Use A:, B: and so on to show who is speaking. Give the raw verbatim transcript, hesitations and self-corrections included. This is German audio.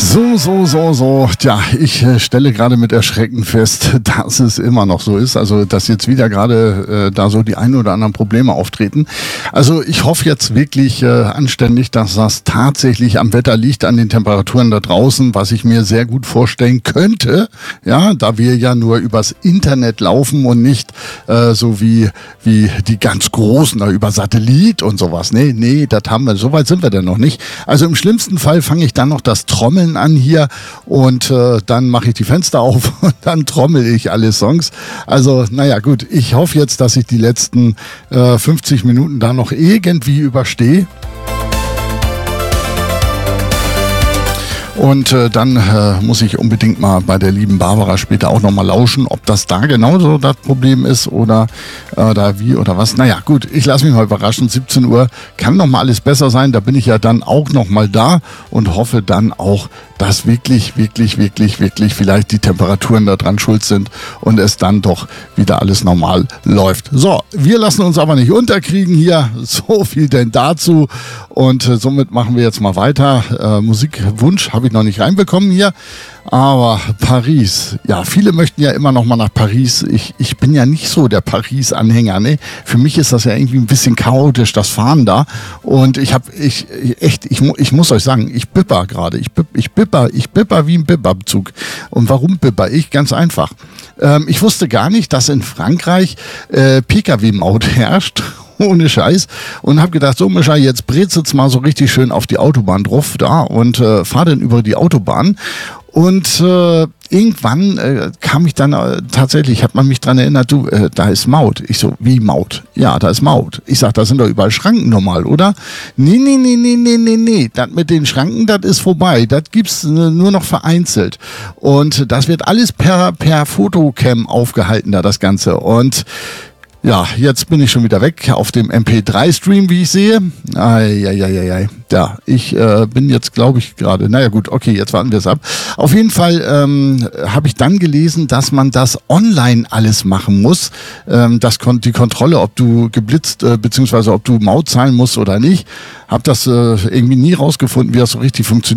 A: So, so, so, so. Tja, ich äh, stelle gerade mit Erschrecken fest, dass es immer noch so ist. Also, dass jetzt wieder gerade äh, da so die ein oder anderen Probleme auftreten. Also, ich hoffe jetzt wirklich äh, anständig, dass das tatsächlich am Wetter liegt, an den Temperaturen da draußen, was ich mir sehr gut vorstellen könnte. Ja, da wir ja nur übers Internet laufen und nicht äh, so wie, wie die ganz Großen da über Satellit und sowas. Nee, nee, das haben wir, so weit sind wir denn noch nicht. Also, im schlimmsten Fall fange ich dann noch das Trommeln an hier und äh, dann mache ich die Fenster auf und dann trommel ich alle Songs. Also naja gut, ich hoffe jetzt, dass ich die letzten äh, fünfzig Minuten da noch irgendwie überstehe. Und äh, dann äh, muss ich unbedingt mal bei der lieben Barbara später auch nochmal lauschen, ob das da genauso das Problem ist oder äh, da wie oder was. Naja, gut, ich lasse mich mal überraschen. siebzehn Uhr kann nochmal alles besser sein. Da bin ich ja dann auch nochmal da und hoffe dann auch, dass wirklich, wirklich, wirklich, wirklich vielleicht die Temperaturen da dran schuld sind und es dann doch wieder alles normal läuft. So, wir lassen uns aber nicht unterkriegen hier. So viel denn dazu. Und äh, somit machen wir jetzt mal weiter. Äh, Musikwunsch habe ich noch nicht reinbekommen hier. Aber Paris, ja, viele möchten ja immer noch mal nach Paris. Ich, ich bin ja nicht so der Paris-Anhänger, ne? Für mich ist das ja irgendwie ein bisschen chaotisch, das Fahren da. Und ich habe, ich, echt, ich, ich muss euch sagen, ich bipper gerade. Ich, bip, ich bipper, ich bipper wie ein Bipperzug. Und warum bipper ich? Ganz einfach. Ähm, ich wusste gar nicht, dass in Frankreich äh, P K W-Maut herrscht. Ohne Scheiß. Und habe gedacht, so Mischa, jetzt brezelt's mal so richtig schön auf die Autobahn drauf da und äh, fahr dann über die Autobahn. Und äh, irgendwann äh, kam ich dann äh, tatsächlich, hat man mich dran erinnert, du, äh, da ist Maut. Ich so, wie Maut? Ja, da ist Maut. Ich sag, da sind doch überall Schranken normal, oder? Nee, nee, nee, nee, nee, nee, nee. Das mit den Schranken, das ist vorbei. Das gibt's äh, nur noch vereinzelt. Und das wird alles per, per Fotocam aufgehalten, da das Ganze. Und ja, jetzt bin ich schon wieder weg auf dem M P drei Stream, wie ich sehe. Eieieiei. Ja, ich äh, bin jetzt, glaube ich, gerade, naja gut, okay, jetzt warten wir es ab. Auf jeden Fall ähm, habe ich dann gelesen, dass man das online alles machen muss. Ähm, das kon- die Kontrolle, ob du geblitzt, äh, beziehungsweise ob du Maut zahlen musst oder nicht. Habe das äh, irgendwie nie rausgefunden, wie das so richtig funktioniert.